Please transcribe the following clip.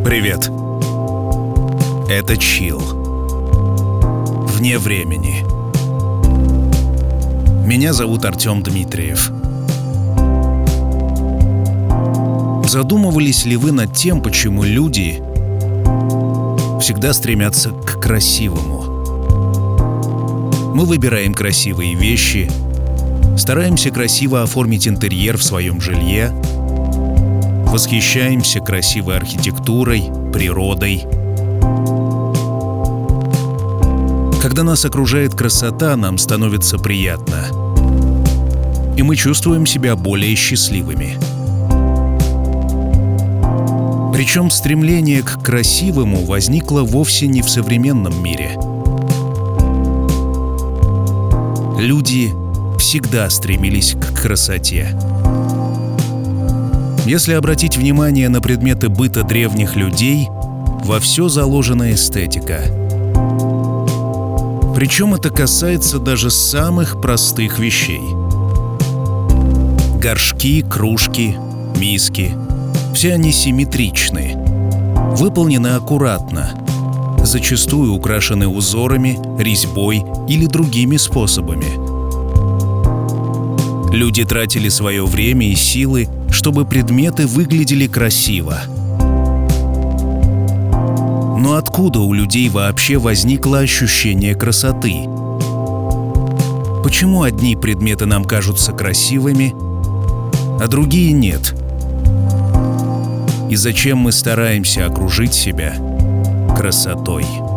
Привет. Это Chill. Вне времени. Меня зовут Артем Дмитриев. Задумывались ли вы над тем, почему люди всегда стремятся к красивому? Мы выбираем красивые вещи, стараемся красиво оформить интерьер в своем жилье, восхищаемся красивой архитектурой, природой. Когда нас окружает красота, нам становится приятно, и мы чувствуем себя более счастливыми. Причем стремление к красивому возникло вовсе не в современном мире. Люди всегда стремились к красоте. Если обратить внимание на предметы быта древних людей, во все заложена эстетика. Причем это касается даже самых простых вещей. Горшки, кружки, миски — все они симметричны, выполнены аккуратно, зачастую украшены узорами, резьбой или другими способами. Люди тратили свое время и силы, чтобы предметы выглядели красиво. Но откуда у людей вообще возникло ощущение красоты? Почему одни предметы нам кажутся красивыми, а другие нет? И зачем мы стараемся окружить себя красотой?